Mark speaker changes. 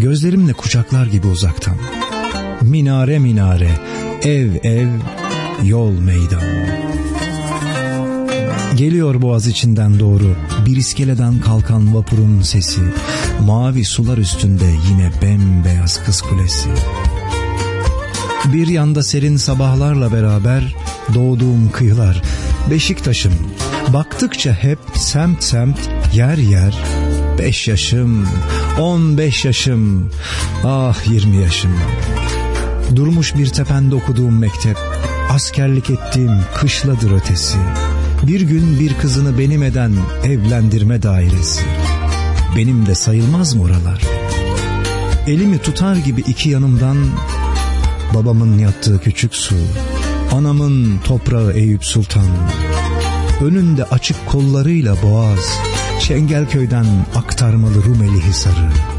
Speaker 1: gözlerimle kucaklar gibi uzaktan. Minare minare, ev ev, yol meydan. Geliyor boğaz içinden doğru bir iskeleden kalkan vapurun sesi. Mavi sular üstünde yine bembeyaz Kız Kulesi. Bir yanda serin sabahlarla beraber doğduğum kıyılar, Beşiktaş'ım. Baktıkça hep semt semt, yer yer. 5 yaşım, 15 yaşım, ah 20 yaşım. Durmuş bir tepende okuduğum mektep, askerlik ettiğim kışladır ötesi. Bir gün bir kızını benim eden evlendirme dairesi. Benim de sayılmaz mı oralar? Elimi tutar gibi iki yanımdan babamın yattığı küçük su, anamın toprağı Eyüp Sultan. Önünde açık kollarıyla boğaz, Çengelköy'den aktarmalı Rumeli Hisarı.